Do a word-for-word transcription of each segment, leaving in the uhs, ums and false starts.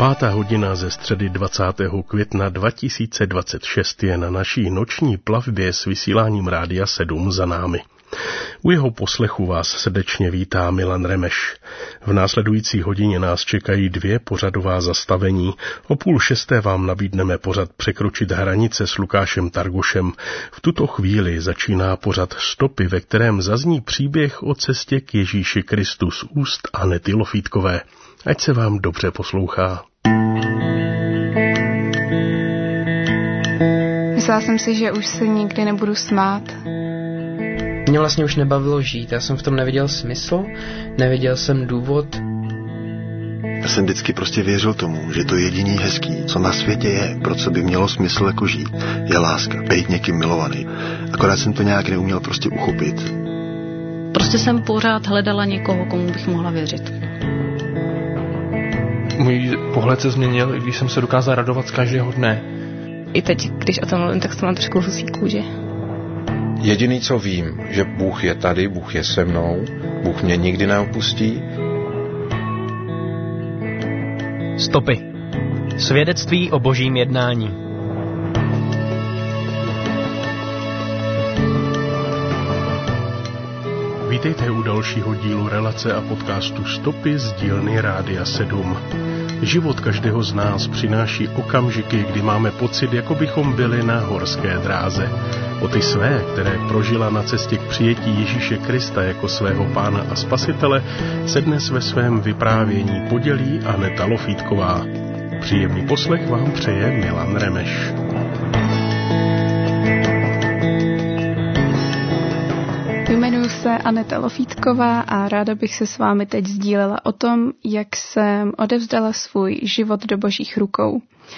Pátá hodina ze středy dvacátého května dva tisíce dvacet šest je na naší noční plavbě s vysíláním Rádia sedm za námi. U jeho poslechu vás srdečně vítá Milan Remeš. V následující hodině nás čekají dvě pořadová zastavení. O půl šesté vám nabídneme pořad Překročit hranice s Lukášem Targošem. V tuto chvíli začíná pořad Stopy, ve kterém zazní příběh o cestě k Ježíši Kristu z úst Anety Lofítkové. Ať se vám dobře poslouchá. Myslela jsem si, že už se nikdy nebudu smát. Mě vlastně už nebavilo žít, já jsem v tom neviděl smysl, neviděl jsem důvod. Já jsem vždycky prostě věřil tomu, že to jediný hezký, co na světě je, pro co by mělo smysl jako žít, je láska, být někým milovaný. Akorát jsem to nějak neuměl prostě uchopit. Prostě jsem pořád hledala někoho, komu bych mohla věřit. Můj pohled se změnil, i když jsem se dokázal radovat z každého dne. I teď, když o tom mluvím, tak to mám trošku husí kůži. Jediný, co vím, že Bůh je tady, Bůh je se mnou, Bůh mě nikdy neopustí. Stopy. Svědectví o božím jednání. Vítejte u dalšího dílu relace a podcastu Stopy z dílny Rádia sedm. Život každého z nás přináší okamžiky, kdy máme pocit, jako bychom byli na horské dráze. O ty své, které prožila na cestě k přijetí Ježíše Krista jako svého pána a spasitele, se dnes ve svém vyprávění podělí Aneta Lofítková. Příjemný poslech vám přeje Milan Remeš. Jmenuji se Aneta Lofítková a ráda bych se s vámi teď sdílela o tom, jak jsem odevzdala svůj život do božích rukou.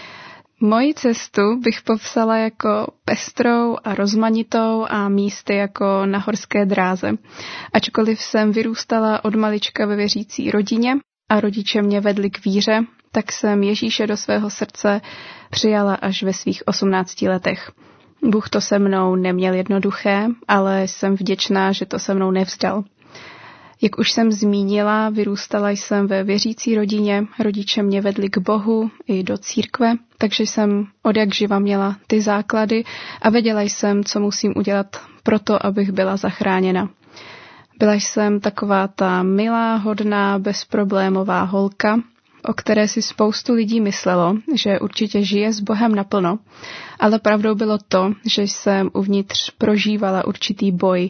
Moji cestu bych popsala jako pestrou a rozmanitou a místy jako na horské dráze. Ačkoliv jsem vyrůstala od malička ve věřící rodině a rodiče mě vedli k víře, tak jsem Ježíše do svého srdce přijala až ve svých osmnácti letech. Bůh to se mnou neměl jednoduché, ale jsem vděčná, že to se mnou nevzdal. Jak už jsem zmínila, vyrůstala jsem ve věřící rodině, rodiče mě vedli k Bohu i do církve, takže jsem odjakživa měla ty základy a věděla jsem, co musím udělat pro to, abych byla zachráněna. Byla jsem taková ta milá, hodná, bezproblémová holka, o které si spoustu lidí myslelo, že určitě žije s Bohem naplno, ale pravdou bylo to, že jsem uvnitř prožívala určitý boj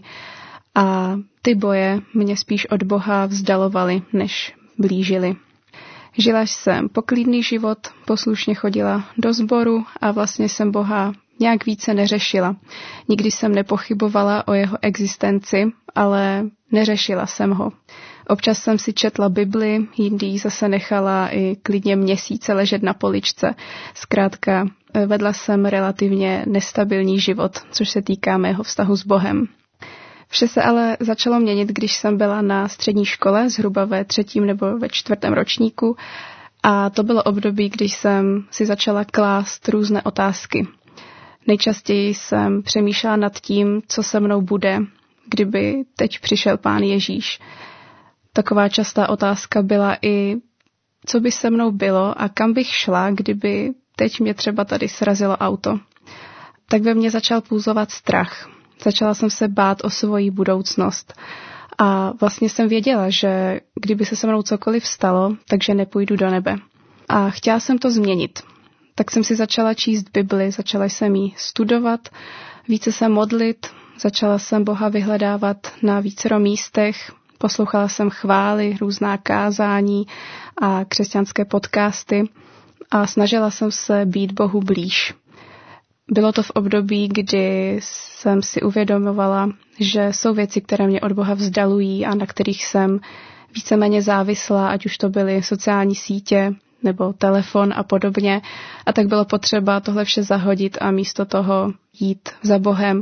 a ty boje mě spíš od Boha vzdalovaly, než blížily. Žila jsem poklidný život, poslušně chodila do sboru a vlastně jsem Boha nějak více neřešila. Nikdy jsem nepochybovala o jeho existenci, ale neřešila jsem ho. Občas jsem si četla Bibli, jindy zase nechala i klidně měsíce ležet na poličce. Zkrátka, vedla jsem relativně nestabilní život, což se týká mého vztahu s Bohem. Vše se ale začalo měnit, když jsem byla na střední škole, zhruba ve třetím nebo ve čtvrtém ročníku, a to bylo období, když jsem si začala klást různé otázky. Nejčastěji jsem přemýšlela nad tím, co se mnou bude, kdyby teď přišel Pán Ježíš. Taková častá otázka byla i, co by se mnou bylo a kam bych šla, kdyby teď mě třeba tady srazilo auto. Tak ve mně začal pulzovat strach. Začala jsem se bát o svoji budoucnost a vlastně jsem věděla, že kdyby se se mnou cokoliv stalo, takže nepůjdu do nebe. A chtěla jsem to změnit. Tak jsem si začala číst Bibli, začala jsem ji studovat, více se modlit, začala jsem Boha vyhledávat na vícero místech, poslouchala jsem chvály, různá kázání a křesťanské podcasty a snažila jsem se být Bohu blíž. Bylo to v období, kdy jsem si uvědomovala, že jsou věci, které mě od Boha vzdalují a na kterých jsem víceméně závislá, ať už to byly sociální sítě nebo telefon a podobně. A tak bylo potřeba tohle vše zahodit a místo toho jít za Bohem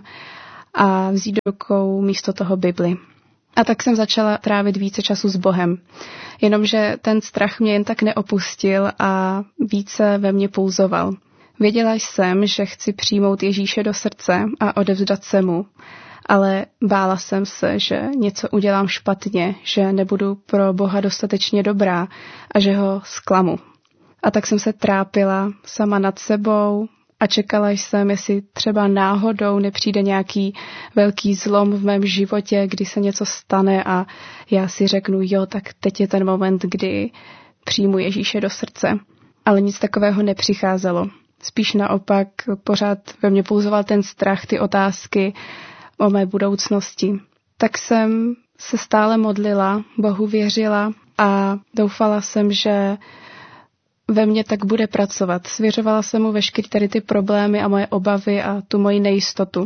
a vzít do rukou místo toho Bibli. A tak jsem začala trávit více času s Bohem. Jenomže ten strach mě jen tak neopustil a více ve mně pulzoval. Věděla jsem, že chci přijmout Ježíše do srdce a odevzdat se mu, ale bála jsem se, že něco udělám špatně, že nebudu pro Boha dostatečně dobrá a že ho zklamu. A tak jsem se trápila sama nad sebou a čekala jsem, jestli třeba náhodou nepřijde nějaký velký zlom v mém životě, kdy se něco stane a já si řeknu, jo, tak teď je ten moment, kdy přijmu Ježíše do srdce. Ale nic takového nepřicházelo. Spíš naopak pořád ve mně pulzoval ten strach, ty otázky o mé budoucnosti. Tak jsem se stále modlila, Bohu věřila a doufala jsem, že ve mně tak bude pracovat. Svěřovala jsem mu veškeré tady ty problémy a moje obavy a tu moji nejistotu.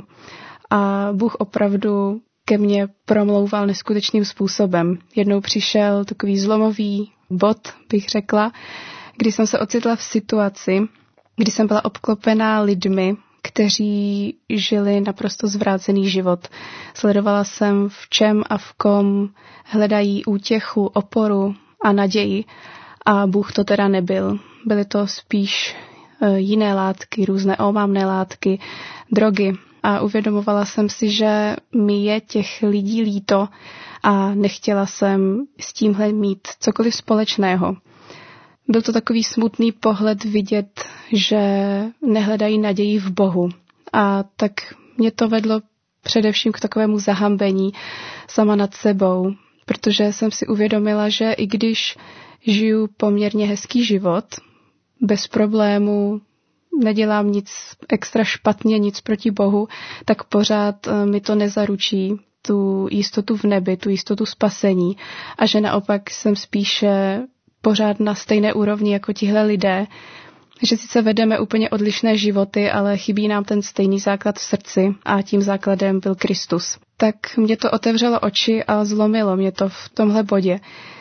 A Bůh opravdu ke mně promlouval neskutečným způsobem. Jednou přišel takový zlomový bod, bych řekla, kdy jsem se ocitla v situaci, kdy jsem byla obklopená lidmi, kteří žili naprosto zvrácený život. Sledovala jsem, v čem a v kom hledají útěchu, oporu a naději. A Bůh to teda nebyl. Byly to spíš jiné látky, různé omamné látky, drogy. A uvědomovala jsem si, že mi je těch lidí líto a nechtěla jsem s tímhle mít cokoliv společného. Byl to takový smutný pohled vidět, že nehledají naději v Bohu. A tak mě to vedlo především k takovému zahambení sama nad sebou, protože jsem si uvědomila, že i když žiju poměrně hezký život, bez problémů, nedělám nic extra špatně, nic proti Bohu, tak pořád mi to nezaručí tu jistotu v nebi, tu jistotu spasení a že naopak jsem spíše pořád na stejné úrovni jako tihle lidé, že sice vedeme úplně odlišné životy, ale chybí nám ten stejný základ v srdci a tím základem byl Kristus. Tak mě to otevřelo oči a zlomilo mě to v tomhle bodě.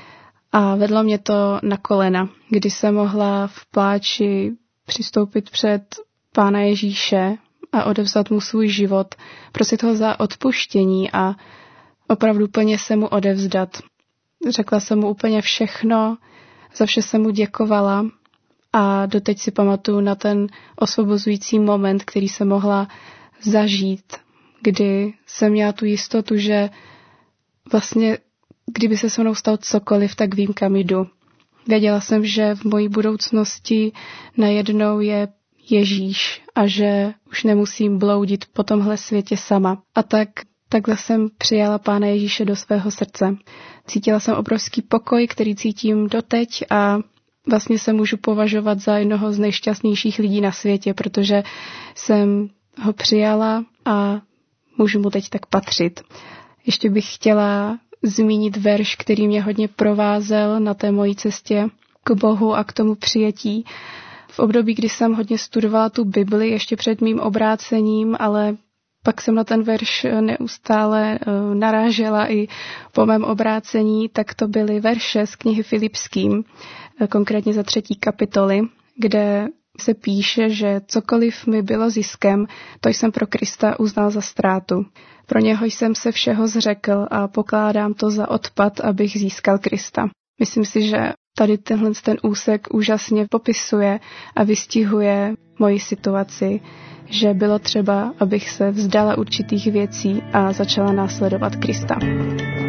A vedlo mě to na kolena, kdy jsem mohla v pláči přistoupit před Pána Ježíše a odevzat mu svůj život, prosit ho za odpuštění a opravdu plně se mu odevzdat. Řekla jsem mu úplně všechno, za vše jsem mu děkovala a doteď si pamatuju na ten osvobozující moment, který jsem mohla zažít, kdy jsem měla tu jistotu, že vlastně kdyby se se mnou stalo cokoliv, tak vím, kam jdu. Věděla jsem, že v mojí budoucnosti najednou je Ježíš a že už nemusím bloudit po tomhle světě sama. A tak takhle jsem přijala Pána Ježíše do svého srdce. Cítila jsem obrovský pokoj, který cítím doteď a vlastně se můžu považovat za jednoho z nejšťastnějších lidí na světě, protože jsem ho přijala a můžu mu teď tak patřit. Ještě bych chtěla zmínit verš, který mě hodně provázel na té mojí cestě k Bohu a k tomu přijetí. V období, kdy jsem hodně studovala tu Bibli ještě před mým obrácením, ale pak jsem na ten verš neustále narážela i po mém obrácení, tak to byly verše z knihy Filipským, konkrétně za třetí kapitoly, kde se píše, že cokoliv mi bylo ziskem, to jsem pro Krista uznal za ztrátu. Pro něho jsem se všeho zřekl a pokládám to za odpad, abych získal Krista. Myslím si, že tady tenhle ten úsek úžasně popisuje a vystihuje moji situaci, že bylo třeba, abych se vzdala určitých věcí a začala následovat Krista.